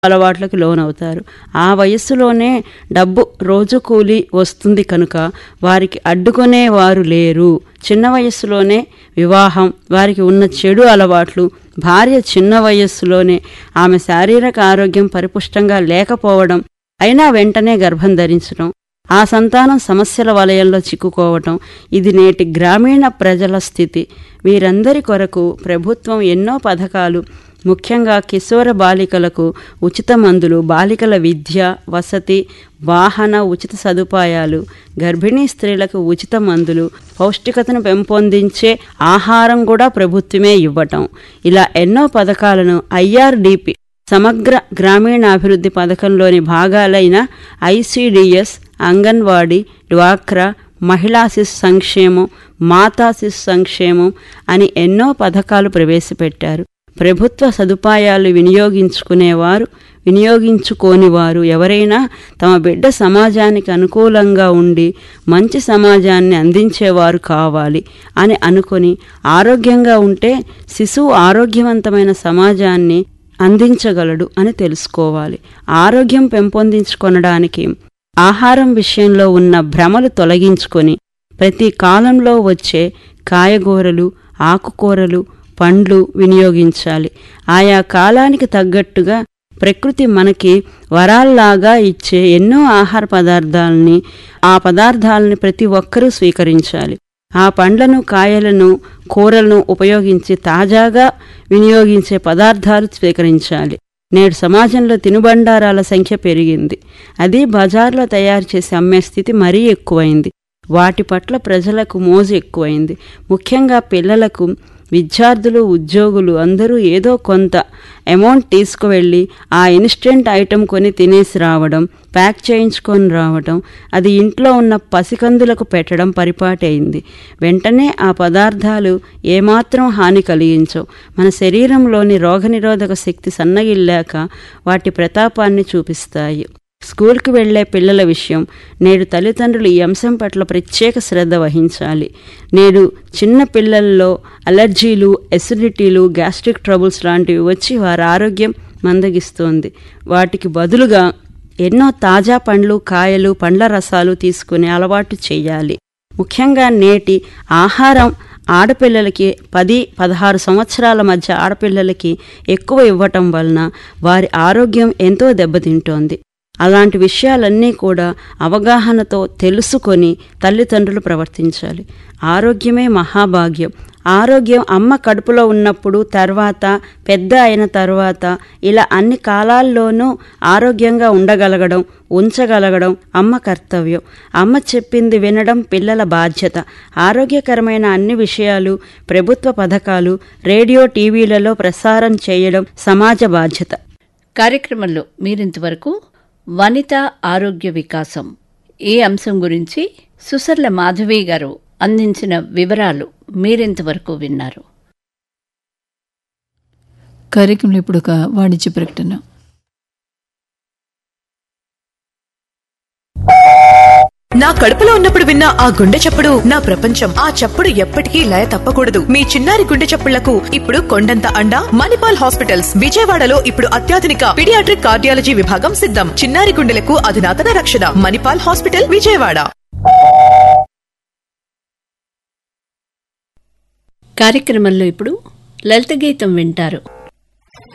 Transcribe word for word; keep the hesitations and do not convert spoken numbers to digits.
అలవాట్లకు లోనవుతారు. ఆ వయస్సులోనే డబ్బు రోజు కూలి వస్తుంది కనుక వారికి అడ్డుకునే వారు లేరు. చిన్న వయస్సులోనే వివాహం, వారికి ఉన్న చెడు అలవాట్లు, భార్య చిన్న వయస్సులోనే ఆమె శారీరక ఆరోగ్యం పరిపుష్టంగా లేకపోవడం, అయినా వెంటనే గర్భం ధరించడం, ఆ సంతానం సమస్యల వలయంలో చిక్కుకోవటం, ఇది నేటి గ్రామీణ ప్రజల స్థితి. వీరందరి కొరకు ప్రభుత్వం ఎన్నో పథకాలు, ముఖ్యంగా కిశోర బాలికలకు ఉచిత మందులు, బాలికల విద్య, వసతి, వాహన ఉచిత సదుపాయాలు, గర్భిణీ స్త్రీలకు ఉచిత మందులు, పౌష్టికతను పెంపొందించే ఆహారం కూడా ప్రభుత్వమే ఇవ్వటం, ఇలా ఎన్నో పథకాలను ఐఆర్డీపీ సమగ్ర గ్రామీణాభివృద్ధి పథకంలోని భాగాలైన ఐసిడిఎస్, అంగన్వాడీ, డ్వాక్రా, మహిళా శిశు సంక్షేమం, మాతా శిశు సంక్షేమం అని ఎన్నో పథకాలు ప్రవేశపెట్టారు. ప్రభుత్వ సదుపాయాలు వినియోగించుకునేవారు, వినియోగించుకోనివారు ఎవరైనా తమ బిడ్డ సమాజానికి అనుకూలంగా ఉండి మంచి సమాజాన్ని అందించేవారు కావాలి అని అనుకొని ఆరోగ్యంగా ఉంటే శిశువు ఆరోగ్యవంతమైన సమాజాన్ని అందించగలడు అని తెలుసుకోవాలి. ఆరోగ్యం పెంపొందించుకొనడానికి ఆహారం విషయంలో ఉన్న భ్రమలు తొలగించుకొని ప్రతి కాలంలో వచ్చే కాయగూరలు, ఆకుకూరలు, పండ్లు వినియోగించాలి. ఆయా కాలానికి తగ్గట్టుగా ప్రకృతి మనకి వరాల్లాగా ఇచ్చే ఎన్నో ఆహార పదార్థాలని, ఆ పదార్థాలని ప్రతి ఒక్కరూ స్వీకరించాలి. ఆ పండ్లను, కాయలను, కూరలను ఉపయోగించి తాజాగా వినియోగించే పదార్థాలు స్వీకరించాలి. నేడు సమాజంలో తినుబండారాల సంఖ్య పెరిగింది. అది బజార్లో తయారు చేసి అమ్మే స్థితి మరీ ఎక్కువైంది. వాటి పట్ల ప్రజలకు మోజు ఎక్కువైంది. ముఖ్యంగా పిల్లలకు, విద్యార్థులు, ఉద్యోగులు అందరూ ఏదో కొంత అమౌంట్ తీసుకువెళ్ళి ఆ ఇన్స్టెంట్ ఐటెం కొని తినేసి రావడం, ప్యాక్ చేయించుకొని రావడం, అది ఇంట్లో ఉన్న పసికందులకు పెట్టడం పరిపాటి అయింది. వెంటనే ఆ పదార్థాలు ఏమాత్రం హాని కలిగించవు. మన శరీరంలోని రోగనిరోధక శక్తి సన్నగిల్లాక వాటి ప్రతాపాన్ని చూపిస్తాయి. స్కూల్కి వెళ్లే పిల్లల విషయం, నేడు తల్లిదండ్రులు ఈ అంశం పట్ల ప్రత్యేక శ్రద్ధ వహించాలి. నేడు చిన్న పిల్లల్లో అలర్జీలు, ఎసిడిటీలు, గ్యాస్ట్రిక్ ట్రబుల్స్ లాంటివి వచ్చి వారి ఆరోగ్యం మందగిస్తోంది. వాటికి బదులుగా ఎన్నో తాజా పండ్లు, కాయలు, పండ్ల రసాలు తీసుకునే అలవాటు చేయాలి. ముఖ్యంగా నేటి ఆహారం ఆడపిల్లలకి పది పదహారు సంవత్సరాల మధ్య ఆడపిల్లలకి ఎక్కువ ఇవ్వటం వలన వారి ఆరోగ్యం ఎంతో దెబ్బతింటోంది. అలాంటి విషయాలన్నీ కూడా అవగాహనతో తెలుసుకొని తల్లిదండ్రులు ప్రవర్తించాలి. ఆరోగ్యమే మహాభాగ్యం. ఆరోగ్యం అమ్మ కడుపులో ఉన్నప్పుడు, తర్వాత పెద్ద అయిన తర్వాత, ఇలా అన్ని కాలాల్లోనూ ఆరోగ్యంగా ఉండగలగడం, ఉంచగలగడం అమ్మ కర్తవ్యం. అమ్మ చెప్పింది వినడం పిల్లల బాధ్యత. ఆరోగ్యకరమైన అన్ని విషయాలు, ప్రభుత్వ పథకాలు రేడియో, టీవీలలో ప్రసారం చేయడం సమాజ బాధ్యత. కార్యక్రమంలో మీరింతవరకు వనిత ఆరోగ్య వికాసం ఈ అంశం గురించి సుసర్ల మాధవి గారు అందించిన వివరాలు మీరింతవరకు విన్నారు. కార్యక్రమంలో ఇప్పుడు ఒక వాణిజ్య ప్రకటన. నా కడుపులో ఉన్నప్పుడు విన్న ఆ గుండె చప్పుడు నా ప్రపంచం. ఆ చప్పుడు ఎప్పటికీ లయ తప్పకూడదు. మీ చిన్నారి గుండె చప్పుళ్లకు ఇప్పుడు కొండంత అండ మణిపాల్ హాస్పిటల్స్ విజయవాడలో ఇప్పుడు అత్యాధునిక పీడియాట్రిక్ కార్డియాలజీ విభాగం సిద్ధం. చిన్నారి గుండెలకు అధునాతన రక్షణ. మణిపాల్ హాస్పిటల్, విజయవాడ. కార్యక్రమంలో ఇప్పుడు లలిత గీతం వింటారు.